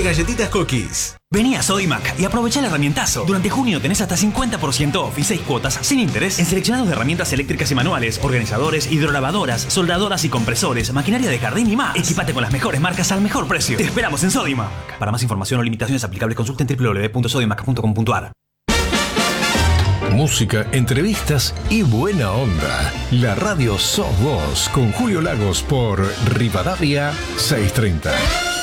galletitas Cookies. Vení a Sodimac y aprovecha el herramientazo. Durante junio tenés hasta 50% off y 6 cuotas sin interés en seleccionados de herramientas eléctricas y manuales, organizadores, hidrolavadoras, soldadoras y compresores, maquinaria de jardín y más. Equipate con las mejores marcas al mejor precio. Te esperamos en Sodimac. Para más información o limitaciones aplicables, consulten www.sodimac.com.ar. Música, entrevistas y buena onda. La radio sos vos con Julio Lagos por Rivadavia 630.